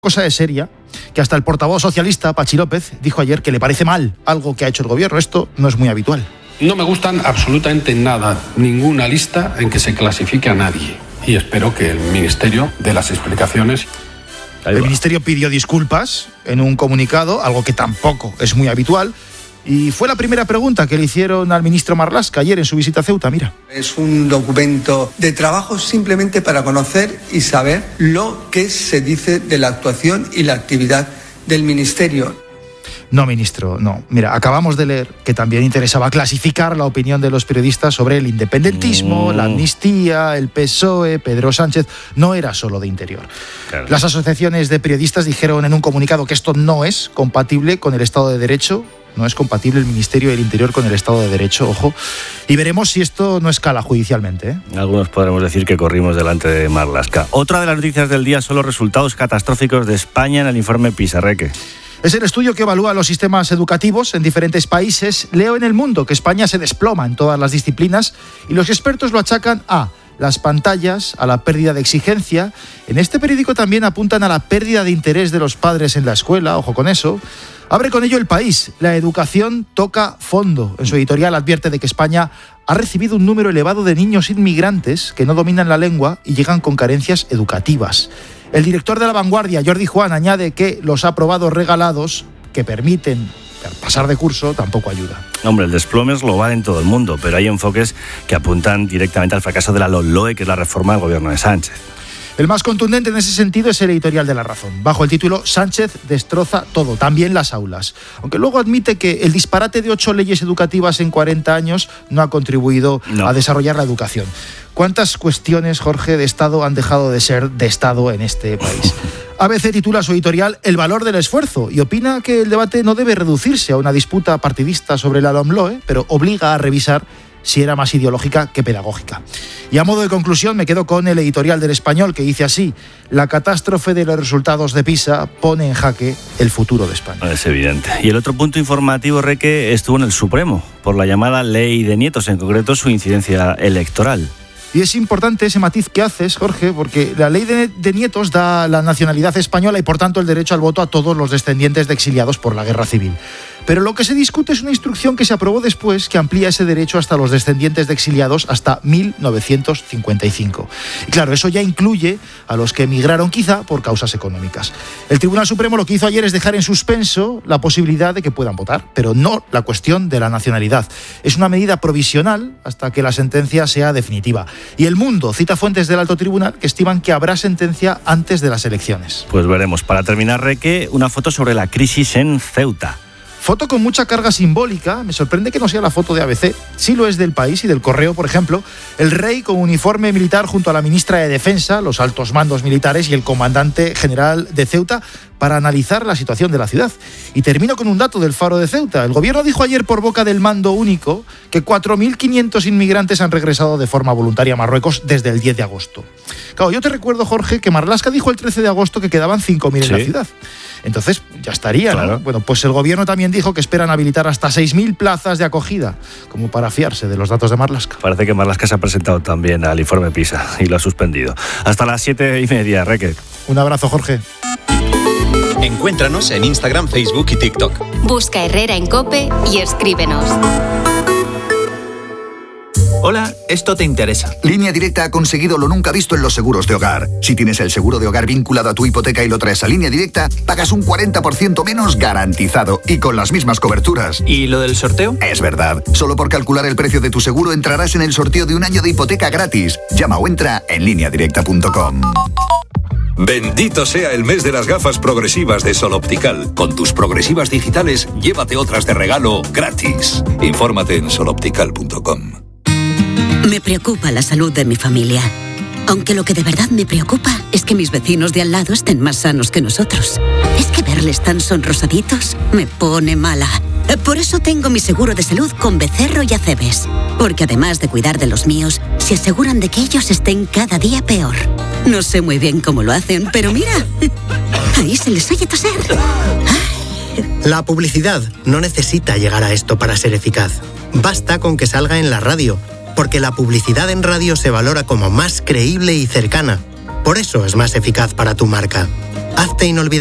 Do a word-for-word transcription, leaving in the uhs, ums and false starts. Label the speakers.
Speaker 1: Cosa es seria, que hasta el portavoz socialista, Pachi López, dijo ayer que le parece mal algo que ha hecho el gobierno. Esto no es muy habitual.
Speaker 2: No me gustan absolutamente nada, ninguna lista en que se clasifique a nadie. Y espero que el Ministerio dé las explicaciones.
Speaker 1: El Ministerio pidió disculpas en un comunicado, algo que tampoco es muy habitual. Y fue la primera pregunta que le hicieron al ministro Marlaska ayer en su visita a Ceuta, mira.
Speaker 3: Es un documento de trabajo simplemente para conocer y saber lo que se dice de la actuación y la actividad del Ministerio.
Speaker 1: No, ministro, no. Mira, acabamos de leer que también interesaba clasificar la opinión de los periodistas sobre el independentismo, mm. la amnistía, el P S O E, Pedro Sánchez. No era solo de interior. Claro. Las asociaciones de periodistas dijeron en un comunicado que esto no es compatible con el Estado de Derecho. No es compatible el Ministerio del Interior con el Estado de Derecho, ojo. Y veremos si esto no escala judicialmente, ¿eh?
Speaker 4: Algunos podremos decir que corrimos delante de Marlaska. Otra de las noticias del día son los resultados catastróficos de España en el informe PISA, Reque.
Speaker 1: Es el estudio que evalúa los sistemas educativos en diferentes países. Leo en El Mundo que España se desploma en todas las disciplinas y los expertos lo achacan a las pantallas, a la pérdida de exigencia. En este periódico también apuntan a la pérdida de interés de los padres en la escuela, ojo con eso. Abre con ello El País. La educación toca fondo. En su editorial advierte de que España ha recibido un número elevado de niños inmigrantes que no dominan la lengua y llegan con carencias educativas. El director de La Vanguardia, Jordi Juan, añade que los aprobados regalados que permiten pasar de curso tampoco ayuda.
Speaker 4: Hombre, el desplome es global en todo el mundo, pero hay enfoques que apuntan directamente al fracaso de la LOMLOE, que es la reforma del gobierno de Sánchez.
Speaker 1: El más contundente en ese sentido es el editorial de La Razón, bajo el título Sánchez destroza todo, también las aulas. Aunque luego admite que el disparate de ocho leyes educativas en cuarenta años no ha contribuido no. a desarrollar la educación. ¿Cuántas cuestiones, Jorge, de Estado han dejado de ser de Estado en este país? A B C titula su editorial El valor del esfuerzo y opina que el debate no debe reducirse a una disputa partidista sobre la LOMLOE, pero obliga a revisar si era más ideológica que pedagógica. Y a modo de conclusión me quedo con el editorial del Español que dice así: la catástrofe de los resultados de PISA pone en jaque el futuro de España.
Speaker 4: Es evidente. Y el otro punto informativo, Reque, estuvo en el Supremo, por la llamada Ley de Nietos, en concreto su incidencia electoral.
Speaker 1: Y es importante ese matiz que haces, Jorge, porque la ley de, de nietos da la nacionalidad española y por tanto el derecho al voto a todos los descendientes de exiliados por la guerra civil. Pero lo que se discute es una instrucción que se aprobó después que amplía ese derecho hasta los descendientes de exiliados hasta mil novecientos cincuenta y cinco. Y claro, eso ya incluye a los que emigraron quizá por causas económicas. El Tribunal Supremo lo que hizo ayer es dejar en suspenso la posibilidad de que puedan votar, pero no la cuestión de la nacionalidad. Es una medida provisional hasta que la sentencia sea definitiva. Y El Mundo cita fuentes del Alto Tribunal que estiman que habrá sentencia antes de las elecciones.
Speaker 4: Pues veremos. Para terminar, Reque, una foto sobre la crisis en Ceuta.
Speaker 1: Foto con mucha carga simbólica. Me sorprende que no sea la foto de A B C. Sí lo es del País y del Correo, por ejemplo. El rey con uniforme militar junto a la ministra de Defensa, los altos mandos militares y el comandante general de Ceuta para analizar la situación de la ciudad. Y termino con un dato del Faro de Ceuta. El gobierno dijo ayer por boca del mando único que cuatro mil quinientos inmigrantes han regresado de forma voluntaria a Marruecos desde el diez de agosto. Claro, yo te recuerdo, Jorge, que Marlaska dijo el trece de agosto que quedaban cinco mil sí. en la ciudad. Entonces, ya estaría, claro. ¿no? Bueno, pues el gobierno también dijo que esperan habilitar hasta seis mil plazas de acogida, como para fiarse de los datos de Marlaska.
Speaker 4: Parece que Marlaska se ha presentado también al informe PISA y lo ha suspendido. Hasta las siete y media, Reque.
Speaker 1: Un abrazo, Jorge.
Speaker 5: Encuéntranos en Instagram, Facebook y TikTok.
Speaker 6: Busca Herrera en COPE y escríbenos.
Speaker 7: Hola, esto te interesa.
Speaker 8: Línea Directa ha conseguido lo nunca visto en los seguros de hogar. Si tienes el seguro de hogar vinculado a tu hipoteca y lo traes a Línea Directa, pagas un cuarenta por ciento menos garantizado y con las mismas coberturas.
Speaker 7: ¿Y lo del sorteo?
Speaker 8: Es verdad. Solo por calcular el precio de tu seguro entrarás en el sorteo de un año de hipoteca gratis. Llama o entra en línea directa punto com.
Speaker 9: Bendito sea el mes de las gafas progresivas de Sol Optical. Con tus progresivas digitales, llévate otras de regalo gratis. Infórmate en sol optical punto com.
Speaker 10: Me preocupa la salud de mi familia. Aunque lo que de verdad me preocupa es que mis vecinos de al lado estén más sanos que nosotros. Es que verles tan sonrosaditos me pone mala. Por eso tengo mi seguro de salud con Becerro y Acebes. Porque además de cuidar de los míos, se aseguran de que ellos estén cada día peor. No sé muy bien cómo lo hacen, pero mira, ahí se les oye toser.
Speaker 11: La publicidad no necesita llegar a esto para ser eficaz. Basta con que salga en la radio, porque la publicidad en radio se valora como más creíble y cercana. Por eso es más eficaz para tu marca. Hazte inolvidable